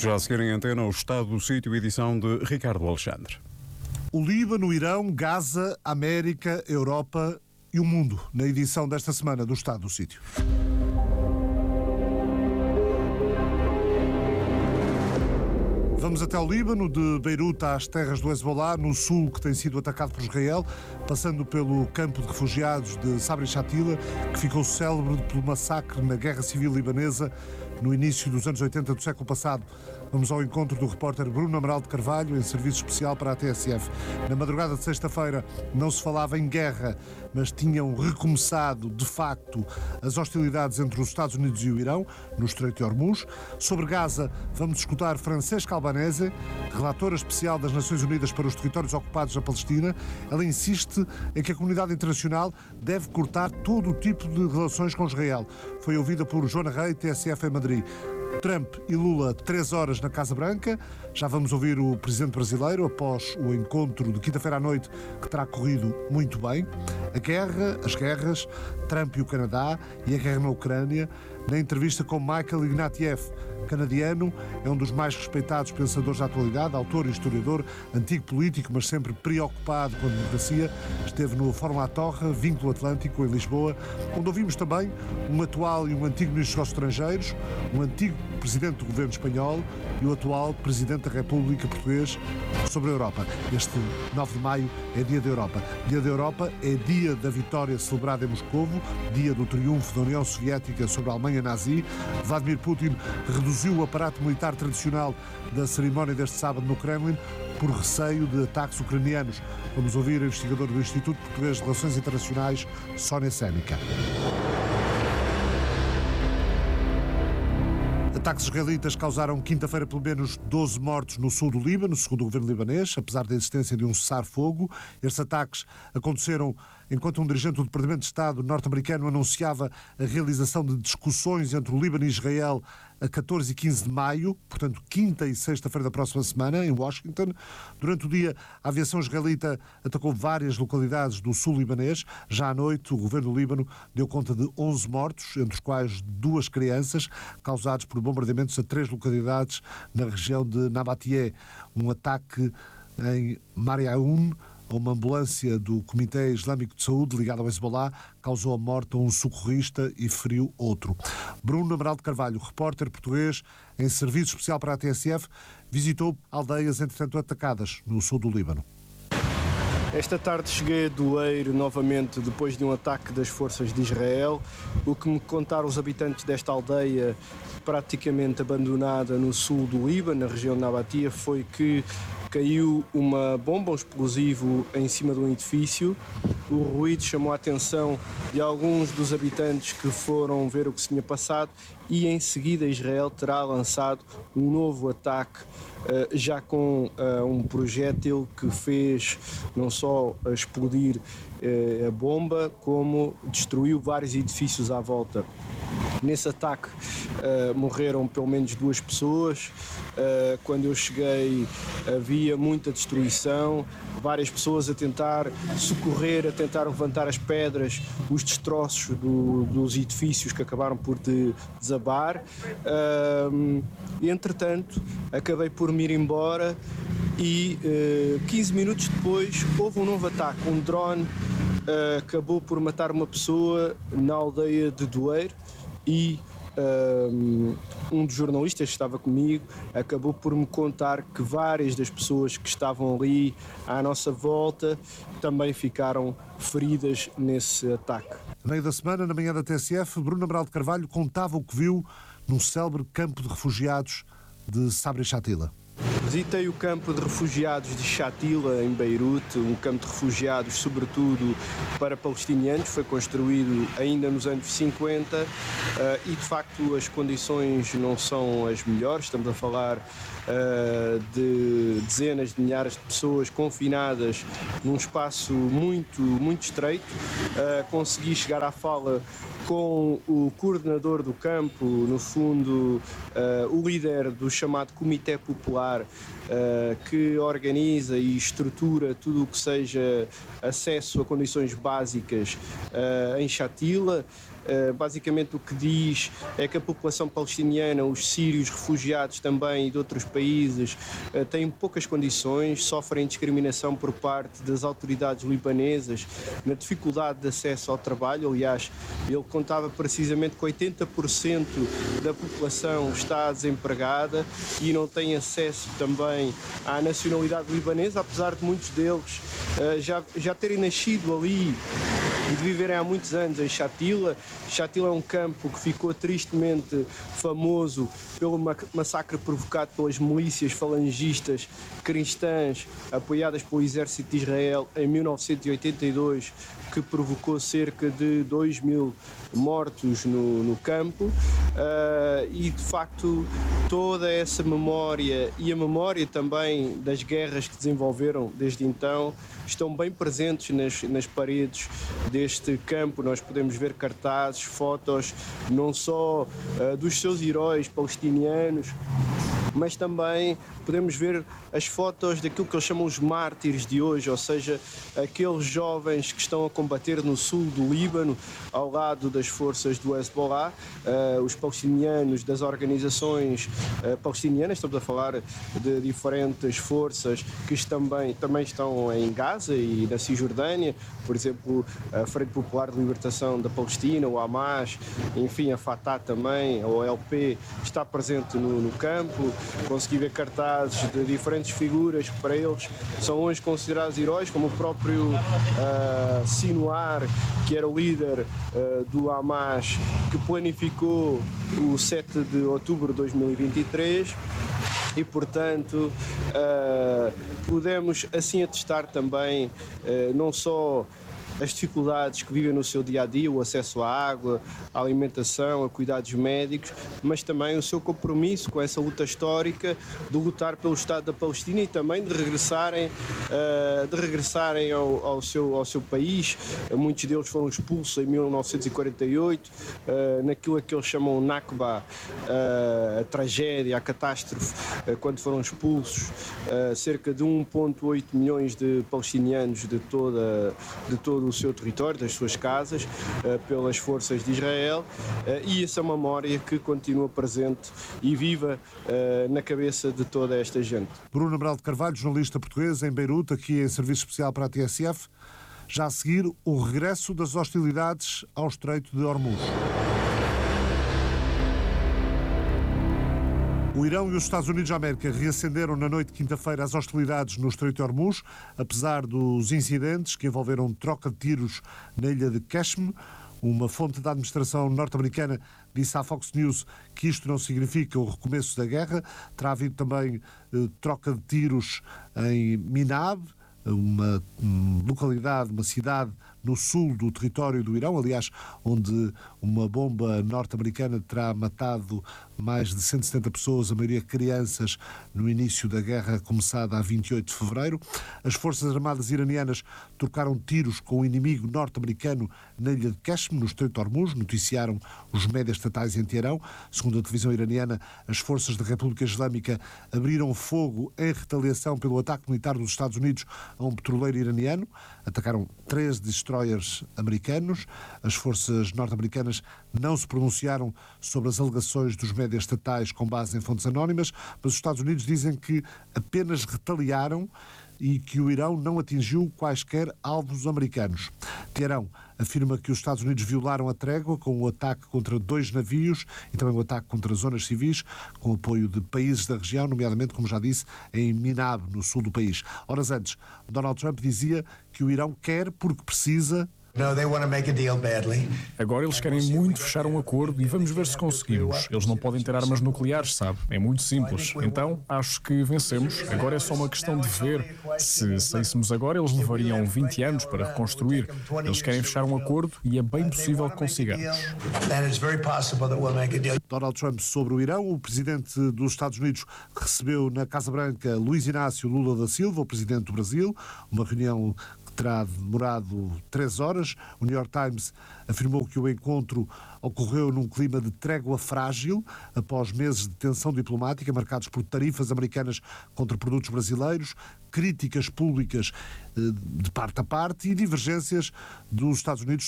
Já a seguir em antena, o estado do sítio, edição de Ricardo Alexandre. O Líbano, o Irão, Gaza, América, Europa e o mundo, na edição desta semana do Estado do Sítio. Vamos até o Líbano, de Beirute às terras do Hezbollah, no sul, que tem sido atacado por Israel, passando pelo campo de refugiados de Sabra e Shatila, que ficou célebre pelo massacre na Guerra Civil Libanesa no início dos anos 80 do século passado. Vamos ao encontro do repórter Bruno Amaral de Carvalho, em serviço especial para a TSF. Na madrugada de sexta-feira não se falava em guerra, mas tinham recomeçado, de facto, as hostilidades entre os Estados Unidos e o Irão, no Estreito de Hormuz. Sobre Gaza, vamos escutar Francesca Albanese, relatora especial das Nações Unidas para os territórios ocupados da Palestina. Ela insiste em que a comunidade internacional deve cortar todo o tipo de relações com Israel. Foi ouvida por Joana Rei, TSF em Madrid. Trump e Lula, 3 horas na Casa Branca. Já vamos ouvir o presidente brasileiro após o encontro de quinta-feira à noite, que terá corrido muito bem. A guerra, as guerras, Trump e o Canadá e a guerra na Ucrânia. Na entrevista com Michael Ignatieff, canadiano, é um dos mais respeitados pensadores da atualidade, autor e historiador, antigo político, mas sempre preocupado com a democracia. Esteve no Fórum à Torre, Vínculo Atlântico, em Lisboa, onde ouvimos também um atual e um antigo ministro dos Estrangeiros, um antigo presidente do governo espanhol e o atual presidente da República português sobre a Europa. Este 9 de maio é Dia da Europa. Dia da Europa é dia da vitória celebrada em Moscovo, dia do triunfo da União Soviética sobre a Alemanha nazi. Vladimir Putin reduziu o aparato militar tradicional da cerimónia deste sábado no Kremlin por receio de ataques ucranianos. Vamos ouvir a investigadora do Instituto Português de Relações Internacionais, Sónia Sénica. Ataques israelitas causaram quinta-feira pelo menos 12 mortos no sul do Líbano, segundo o governo libanês, apesar da existência de um cessar-fogo. Estes ataques aconteceram enquanto um dirigente do Departamento de Estado norte-americano anunciava a realização de discussões entre o Líbano e Israel a 14 e 15 de maio, portanto quinta e sexta-feira da próxima semana, em Washington. Durante o dia, a aviação israelita atacou várias localidades do sul libanês. Já à noite, o governo do Líbano deu conta de 11 mortos, entre os quais 2 crianças, causados por bombardeamentos a 3 localidades na região de Nabatie. Um ataque em Mariaun, uma ambulância do Comitê Islâmico de Saúde ligada ao Hezbollah, causou a morte a um socorrista e feriu outro. Bruno Amaral de Carvalho, repórter português em serviço especial para a TSF, visitou aldeias, entretanto, atacadas no sul do Líbano. Esta tarde cheguei a Doeiro novamente depois de um ataque das forças de Israel. O que me contaram os habitantes desta aldeia praticamente abandonada no sul do Líbano, na região de Nabatia, foi que caiu uma bomba, um explosivo em cima de um edifício. O ruído chamou a atenção de alguns dos habitantes que foram ver o que se tinha passado e em seguida Israel terá lançado um novo ataque já com um projétil que fez não só explodir a bomba, como destruiu vários edifícios à volta. Nesse ataque morreram pelo menos 2 pessoas. Quando eu cheguei havia muita destruição, várias pessoas a tentar socorrer, a tentar levantar as pedras, os destroços dos edifícios que acabaram por desabar. Entretanto, acabei por me ir embora e 15 minutos depois houve um novo ataque. Um drone acabou por matar uma pessoa na aldeia de Doeiro e um dos jornalistas que estava comigo acabou por me contar que várias das pessoas que estavam ali à nossa volta também ficaram feridas nesse ataque. No meio da semana, na manhã da TSF, Bruno Amaral de Carvalho contava o que viu num célebre campo de refugiados de Sabra e Shatila. Visitei o campo de refugiados de Shatila, em Beirute, um campo de refugiados sobretudo para palestinianos, foi construído ainda nos anos 50 e de facto as condições não são as melhores, estamos a falar de dezenas de milhares de pessoas confinadas num espaço muito estreito. Consegui chegar à fala com o coordenador do campo, no fundo o líder do chamado Comitê Popular, que organiza e estrutura tudo o que seja acesso a condições básicas em Shatila. basicamente o que diz é que a população palestiniana, os sírios refugiados também e de outros países, têm poucas condições, sofrem discriminação por parte das autoridades libanesas na dificuldade de acesso ao trabalho. Aliás, ele contava precisamente que 80% da população está desempregada e não tem acesso também à nacionalidade libanesa, apesar de muitos deles já terem nascido ali e de viverem há muitos anos em Shatila. Shatila é um campo que ficou tristemente famoso pelo massacre provocado pelas milícias falangistas cristãs apoiadas pelo exército de Israel em 1982, que provocou cerca de 2.000 mortos no campo, e de facto toda essa memória e a memória também das guerras que desenvolveram desde então estão bem presentes nas paredes deste campo. Nós podemos ver cartazes, fotos, não só dos seus heróis palestinianos, mas também podemos ver as fotos daquilo que eles chamam os mártires de hoje, ou seja, aqueles jovens que estão a combater no sul do Líbano, ao lado das forças do Hezbollah, os palestinianos das organizações palestinianas. Estamos a falar de diferentes forças que também estão em Gaza e na Cisjordânia, por exemplo, a Frente Popular de Libertação da Palestina, o Hamas, enfim, a Fatah também, a OLP, está presente no campo. Consegui ver cartazes de diferentes figuras que para eles são hoje considerados heróis, como o próprio Sinwar, que era o líder do Hamas, que planificou o 7 de outubro de 2023. E, portanto, podemos assim atestar também não só as dificuldades que vivem no seu dia-a-dia, o acesso à água, à alimentação, a cuidados médicos, mas também o seu compromisso com essa luta histórica de lutar pelo Estado da Palestina e também de regressarem ao seu país. Muitos deles foram expulsos em 1948, naquilo que eles chamam Nakba, a tragédia, a catástrofe, quando foram expulsos cerca de 1,8 milhões de palestinianos de todo o seu território, das suas casas, pelas forças de Israel, e essa memória que continua presente e viva na cabeça de toda esta gente. Bruno Amaral de Carvalho, jornalista português em Beirute, aqui em serviço especial para a TSF. Já a seguir, o regresso das hostilidades ao Estreito de Hormuz. O Irão e os Estados Unidos da América reacenderam na noite de quinta-feira as hostilidades no Estreito de Hormuz, apesar dos incidentes que envolveram troca de tiros na ilha de Qashm. Uma fonte da administração norte-americana disse à Fox News que isto não significa o recomeço da guerra. Terá havido também troca de tiros em Minab, uma localidade, uma cidade no sul do território do Irão, aliás, onde uma bomba norte-americana terá matado mais de 170 pessoas, a maioria crianças, no início da guerra começada a 28 de fevereiro. As Forças Armadas iranianas trocaram tiros com o inimigo norte-americano na ilha de Qashm, no Estreito de Hormuz, noticiaram os médias estatais em Teherão. Segundo a televisão iraniana, as forças da República Islâmica abriram fogo em retaliação pelo ataque militar dos Estados Unidos a um petroleiro iraniano. Atacaram 3 destroyers americanos. As forças norte-americanas não se pronunciaram sobre as alegações dos médias estatais com base em fontes anónimas, mas os Estados Unidos dizem que apenas retaliaram e que o Irão não atingiu quaisquer alvos americanos. Teherão afirma que os Estados Unidos violaram a trégua com o ataque contra 2 navios e também o ataque contra zonas civis, com apoio de países da região, nomeadamente, como já disse, em Minab, no sul do país. Horas antes, Donald Trump dizia que o Irão quer porque precisa. Agora eles querem muito fechar um acordo e vamos ver se conseguimos. Eles não podem ter armas nucleares, sabe? É muito simples. Então, acho que vencemos. Agora é só uma questão de ver. Se saíssemos agora, eles levariam 20 anos para reconstruir. Eles querem fechar um acordo e é bem possível que consigamos. Donald Trump sobre o Irão. O presidente dos Estados Unidos recebeu na Casa Branca Luiz Inácio Lula da Silva, o presidente do Brasil, uma reunião que terá demorado 3 horas. O New York Times afirmou que o encontro ocorreu num clima de trégua frágil, após meses de tensão diplomática marcados por tarifas americanas contra produtos brasileiros, críticas públicas de parte a parte e divergências dos Estados Unidos